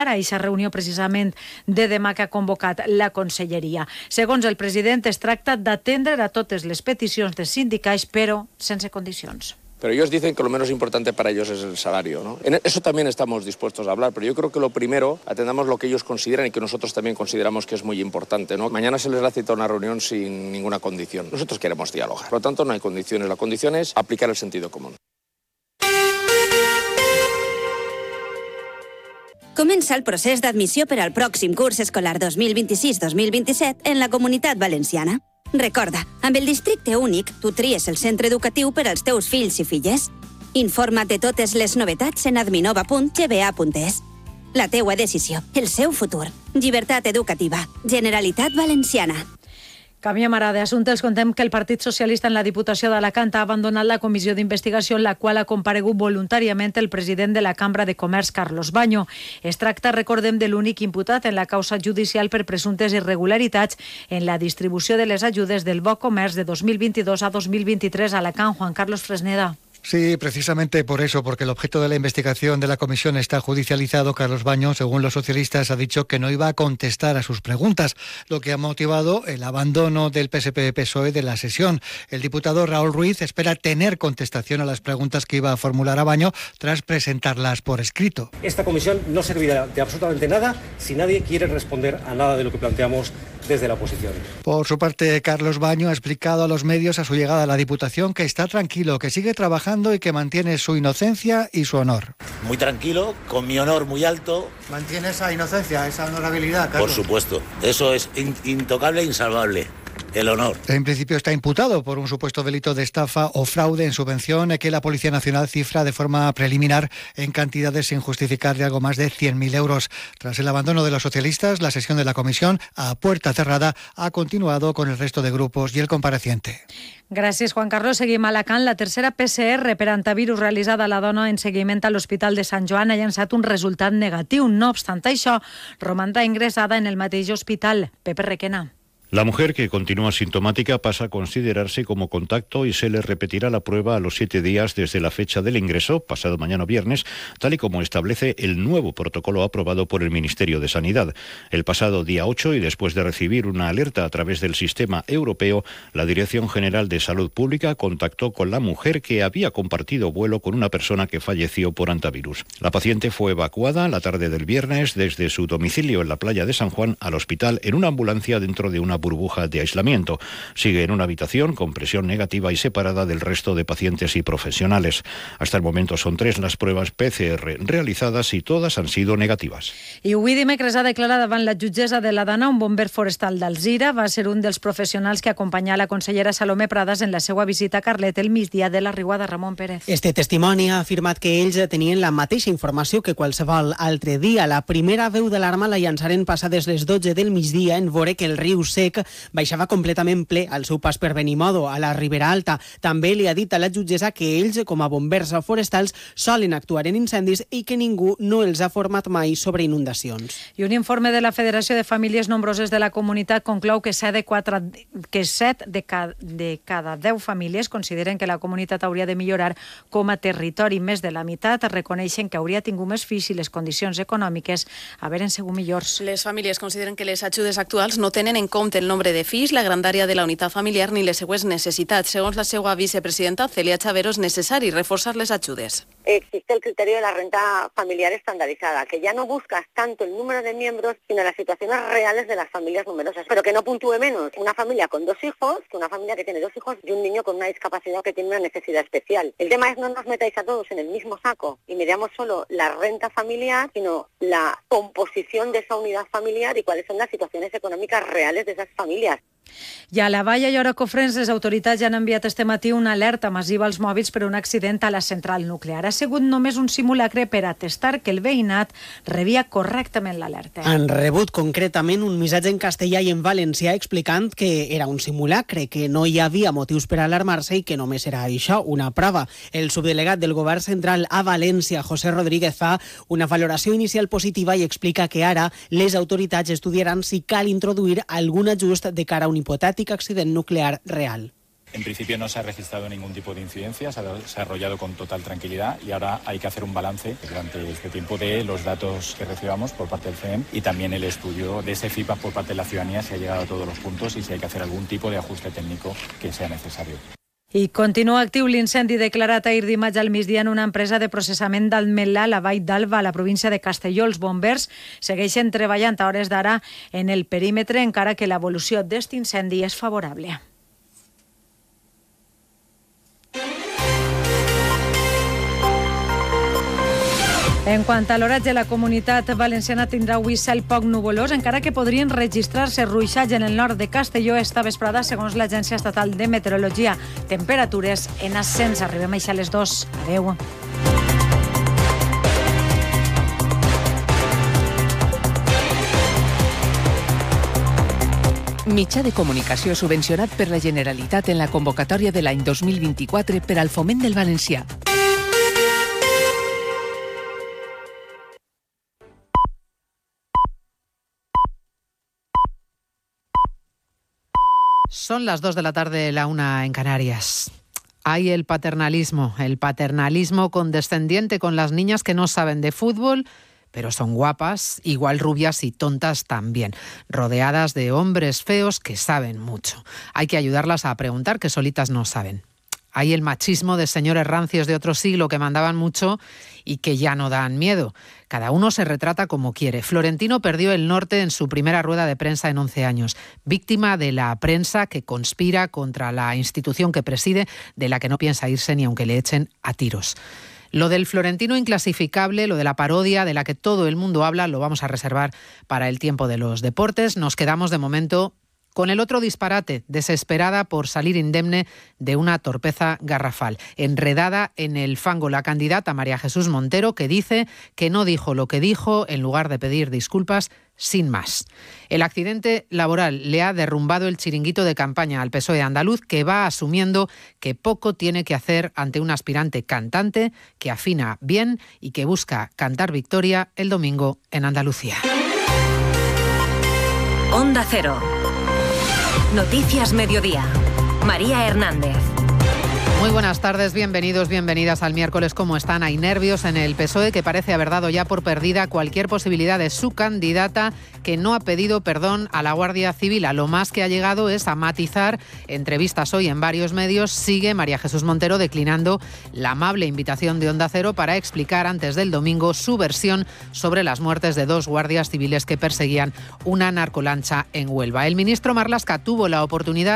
a aquesta reunió precisament de demà que ha convocat la Conselleria. Segons el president, es tracta d'atendre a totes les peticions de sindicats, però sense condicions. Pero ellos dicen que lo menos importante para ellos es el salario, ¿no? En eso también estamos dispuestos a hablar, pero yo creo que lo primero, atendamos lo que ellos consideran y que nosotros también consideramos que es muy importante, ¿no? Mañana se les ha citado una reunión sin ninguna condición. Nosotros queremos dialogar. Por lo tanto, no hay condiciones. La condición es aplicar el sentido común. Comença el procés d'admissió per al pròxim curs escolar 2026-2027 en la Comunitat Valenciana. Recorda, amb el districte únic, tu tries el centre educatiu per als teus fills i filles. Informa't de totes les novetats en adminova.gba.es. La teua decisió, el seu futur. Llibertat educativa. Generalitat Valenciana. Canviem ara d'assumpte. Els contem que el Partit Socialista en la Diputació d'Alacant ha abandonat la comissió d'investigació en la qual ha comparegut voluntàriament el president de la Cambra de Comerç, Carlos Baño. Es tracta, recordem, de l'únic imputat en la causa judicial per presumptes irregularitats en la distribució de les ajudes del Bo Comerç de 2022 a 2023 a Alacant. Juan Carlos Fresneda. Sí, precisamente por eso, porque el objeto de la investigación de la comisión está judicializado. Carlos Baño, según los socialistas, ha dicho que no iba a contestar a sus preguntas, lo que ha motivado el abandono del PSPV-PSOE de la sesión. El diputado Raúl Ruiz espera tener contestación a las preguntas que iba a formular a Baño tras presentarlas por escrito. Esta comisión no servirá de absolutamente nada si nadie quiere responder a nada de lo que planteamos desde la oposición. Por su parte, Carlos Baño ha explicado a los medios a su llegada a la Diputación que está tranquilo, que sigue trabajando y que mantiene su inocencia y su honor. Muy tranquilo, con mi honor muy alto. ¿Mantiene esa inocencia, esa honorabilidad, Carlos? Por supuesto, eso es intocable e insalvable. El honor. En principio está imputado por un supuesto delito de estafa o fraude en subvención que la Policía Nacional cifra de forma preliminar en cantidades sin justificar de algo más de 100.000 euros. Tras el abandono de los socialistas, la sesión de la comisión, a puerta cerrada, ha continuado con el resto de grupos y el compareciente. Gràcies, Juan Carlos. Seguim a Alacant. La tercera PCR per antivirus realitzada a la dona en seguiment a l'Hospital de Sant Joan ha llançat un resultat negatiu. No obstant això, romandrà ingressada en el mateix hospital. Pepe Requena. La mujer, que continúa sintomática, pasa a considerarse como contacto y se le repetirá la prueba a los 7 días desde la fecha del ingreso, pasado mañana viernes, tal y como establece el nuevo protocolo aprobado por el Ministerio de Sanidad. El pasado día 8, y después de recibir una alerta a través del sistema europeo, la Dirección General de Salud Pública contactó con la mujer, que había compartido vuelo con una persona que falleció por antivirus. La paciente fue evacuada la tarde del viernes desde su domicilio en la playa de San Juan al hospital en una ambulancia dentro de una burbuja de aislamiento. Sigue en una habitación con presión negativa y separada del resto de pacientes y profesionales. Hasta el momento son 3 las pruebas PCR realizadas y todas han sido negativas. I avui dimecres ha declarat davant la jutgessa de la Dana un bomber forestal d'Alzira. Va ser un dels professionals que acompanyà la consellera Salomé Pradas en la seva visita a Carlet el migdia de la Riuada. Ramon Pérez. Este testimoni ha afirmat que ells tenien la mateixa informació que qualsevol altre dia. La primera veu d'alarma la llançaren passades les 12 del migdia en veure que el riu Sec baixava completament ple al seu pas per Benimodo, a la Ribera Alta. També li ha dit a la jutgessa que ells, com a bombers forestals, solen actuar en incendis i que ningú no els ha format mai sobre inundacions. I un informe de la Federació de Famílies Nombroses de la Comunitat conclou que 7 de cada 10 famílies consideren que la comunitat hauria de millorar com a territori. Més de la meitat reconeixen que hauria tingut més fills i les condicions econòmiques haveren sigut millors. Les famílies consideren que les ajudes actuals no tenen en compte el nombre de fills, la grandària de la unitat familiar ni les seues necessitats. Segons la seva vicepresidenta Celia Chavero, és necessari reforçar les ajudes. Existe el criterio de la renta familiar estandarizada, que ya no buscas tanto el número de miembros, sino las situaciones reales de las familias numerosas, pero que no puntúe menos una familia con 2 hijos que una familia que tiene 2 hijos y un niño con una discapacidad que tiene una necesidad especial. El tema es no nos metáis a todos en el mismo saco y miramos solo la renta familiar, sino la composición de esa unidad familiar y cuáles son las situaciones económicas reales de esas familias. I a la Vall Llora Cofrents, les autoritats ja han enviat este matí una alerta massiva als mòbils per un accident a la central nuclear. Ha sigut només un simulacre per atestar que el veïnat rebia correctament l'alerta. Han rebut concretament un missatge en castellà i en valencià explicant que era un simulacre, que no hi havia motius per alarmar-se i que només era això, una prova. El subdelegat del Govern Central a València, José Rodríguez, fa una valoració inicial positiva i explica que ara les autoritats estudiaran si cal introduir algun ajust de cara a un hipotètic accident nuclear real. En principio no se ha registrado ningún tipo de incidencia, se ha desarrollado con total tranquilidad y ahora hay que hacer un balance durante este tiempo de los datos que recibamos por parte del CEEM y también el estudio de ese feedback por parte de la ciudadanía, si ha llegado a todos los puntos y si hay que hacer algún tipo de ajuste técnico que sea necesario. I continua actiu l'incendi declarat ahir dimarts al migdia en una empresa de processament d'Almelà, a la Vall d'Alba, a la província de Castelló. Els bombers segueixen treballant a hores d'ara en el perímetre, encara que l'evolució d'este incendi és favorable. En quant a l'oratge, la Comunitat Valenciana tindrà avui cel poc nuvolós, encara que podrien registrar-se ruixats en el nord de Castelló esta vesprada, segons l'Agència Estatal de Meteorologia. Temperatures en ascens. Arribem a les 2. Adéu. Mitjà de comunicació subvencionat per la Generalitat en la convocatòria de l'any 2024 per al foment del valencià. Son las 2 de la tarde, la 1 en Canarias. Hay el paternalismo condescendiente con las niñas que no saben de fútbol, pero son guapas, igual rubias y tontas también, rodeadas de hombres feos que saben mucho. Hay que ayudarlas a preguntar, que solitas no saben. Hay el machismo de señores rancios de otro siglo que mandaban mucho y que ya no dan miedo. Cada uno se retrata como quiere. Florentino perdió el norte en su primera rueda de prensa en 11 años, víctima de la prensa que conspira contra la institución que preside, de la que no piensa irse ni aunque le echen a tiros. Lo del Florentino inclasificable, lo de la parodia de la que todo el mundo habla, lo vamos a reservar para el tiempo de los deportes. Nos quedamos de momento con el otro disparate, desesperada por salir indemne de una torpeza garrafal. Enredada en el fango la candidata María Jesús Montero, que dice que no dijo lo que dijo en lugar de pedir disculpas sin más. El accidente laboral le ha derrumbado el chiringuito de campaña al PSOE andaluz, que va asumiendo que poco tiene que hacer ante un aspirante cantante que afina bien y que busca cantar victoria el domingo en Andalucía. Onda Cero. Noticias Mediodía. María Hernández. Muy buenas tardes, bienvenidos, bienvenidas al miércoles. ¿Cómo están? Hay nervios en el PSOE, que parece haber dado ya por perdida cualquier posibilidad de su candidata, que no ha pedido perdón a la Guardia Civil. A lo más que ha llegado es a matizar entrevistas hoy en varios medios. Sigue María Jesús Montero declinando la amable invitación de Onda Cero para explicar antes del domingo su versión sobre las muertes de 2 guardias civiles que perseguían una narcolancha en Huelva. El ministro Marlaska tuvo la oportunidad